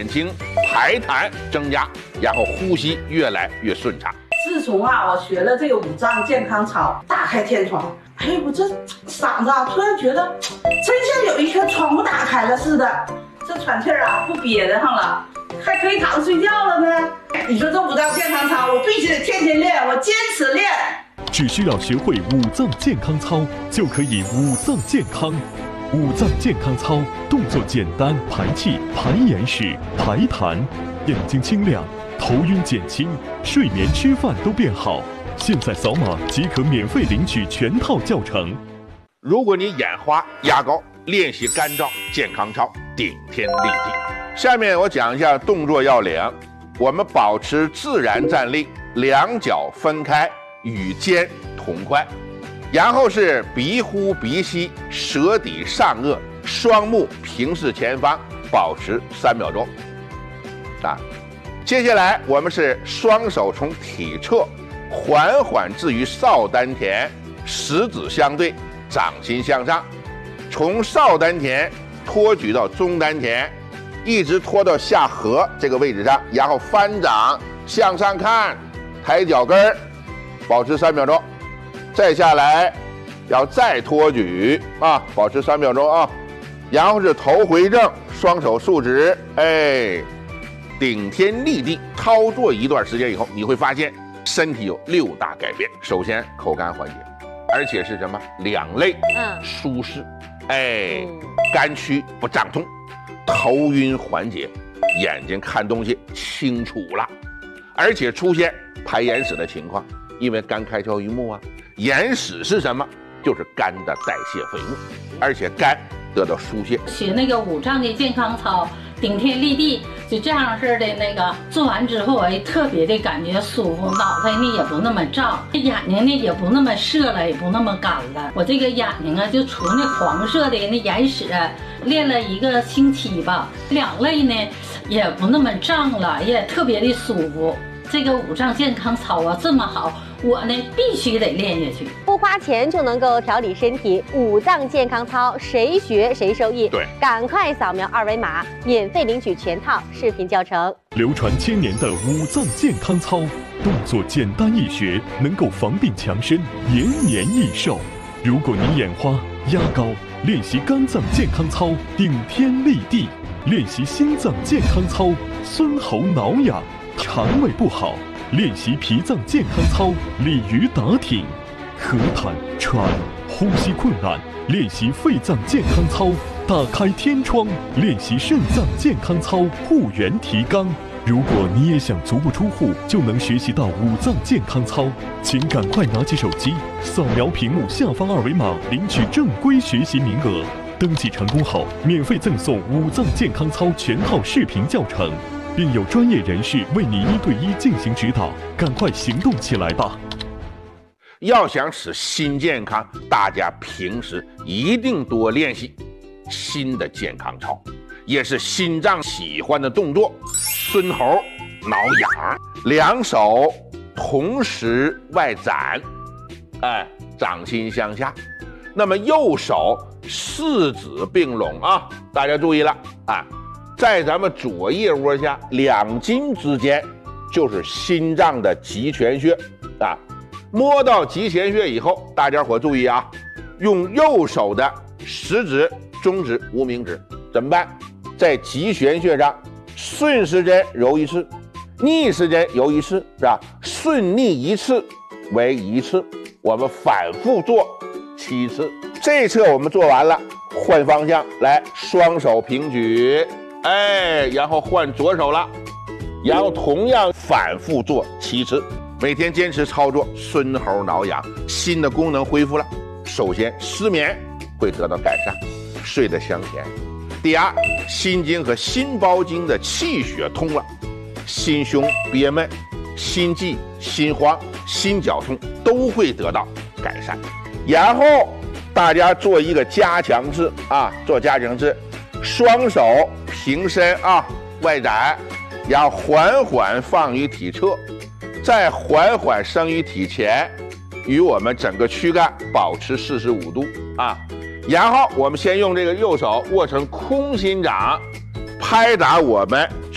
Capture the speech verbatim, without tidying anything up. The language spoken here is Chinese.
睛排痰增加，然后呼吸越来越顺畅。 自从啊，我学了这个五脏健康操，打开天窗，哎，我这嗓子啊，突然觉得真像有一颗窗户打开了似的，这喘气儿啊不憋得上了，还可以躺着睡觉了呢。你说这五脏健康操，我必须得天天练，我坚持练。 只需要学会五脏健康操，就可以五脏健康。五脏健康操动作简单，排气、排眼屎、排痰，眼睛清亮，头晕减轻，睡眠吃饭都变好。现在扫码即可免费领取全套教程。 如果你眼花、牙膏，练习干燥健康操，顶天立地。下面我讲一下动作要领。我们保持自然站立，两脚分开，与肩同宽，然后是鼻呼鼻吸，舌抵上颚，双目平视前方，保持三秒钟。啊，接下来我们是双手从体侧缓缓置于少丹田，食指相对，掌心向上，从少丹田托举到中丹田，一直拖到下颌这个位置上，然后翻掌向上看，抬脚跟儿，保持三秒钟。再下来要再托举啊，保持三秒钟啊。然后是头回正，双手竖直，哎，顶天立地。操作一段时间以后，你会发现身体有六大改变。首先口干缓解，而且是什么？两肋嗯舒适，哎，肝区不胀痛，头晕缓解，眼睛看东西清楚了，而且出现排眼屎的情况，因为肝开窍于目啊。眼屎是什么？就是肝的代谢废物，而且肝得到疏泄。 学那个五脏的健康操，顶天立地，就这样式的那个做完之后，哎，特别的感觉舒服，脑袋呢也不那么胀，眼睛呢也不那么涩了，也不那么干了。我这个眼睛啊，就除那黄色的那眼屎，练了一个星期吧，两肋呢也不那么胀了，也特别的舒服。这个五脏健康操啊这么好，我呢必须得练下去。 不花钱就能够调理身体，五脏健康操谁学谁受益。 对， 赶快扫描二维码，免费领取全套视频教程。 流传千年的五脏健康操，动作简单易学，能够防病强身，延年益寿。如果你眼花、压高，练习肝脏健康操，顶天立地；练习心脏健康操，孙喉挠痒。肠胃不好，练习脾脏健康操，鲤鱼打挺；咳痰、喘、呼吸困难，练习肺脏健康操，打开天窗；练习肾脏健康操，护元提肛。如果你也想足不出户就能学习到五脏健康操，请赶快拿起手机，扫描屏幕下方二维码，领取正规学习名额。登记成功后，免费赠送五脏健康操全套视频教程。并有专业人士为你一对一进行指导，赶快行动起来吧！ 要想使心健康，大家平时一定多练习心的健康操，也是心脏喜欢的动作。孙喉挠痒，两手同时外展，哎，掌心向下。那么右手四指并拢啊，大家注意了啊！在咱们左腋窝下两筋之间，就是心脏的极泉穴啊。摸到极泉穴以后，大家伙注意啊，用右手的食指、中指、无名指怎么办？在极泉穴上顺时针揉一次，逆时针揉一次，是吧？顺逆一次为一次，我们反复做七次。这一侧我们做完了，换方向来，双手平举。哎，然后换左手了，然后同样反复做七次，每天坚持操作，孙喉挠痒，心的功能恢复了。首先，失眠会得到改善，睡得香甜；第二，心经和心包经的气血通了，心胸憋闷、心悸、心慌、心绞痛都会得到改善。然后大家做一个加强式啊，做加强式，双手平伸啊，外展，然后缓缓放于体侧，再缓缓升于体前，与我们整个躯干保持四十五度啊。然后我们先用这个右手握成空心掌，拍打我们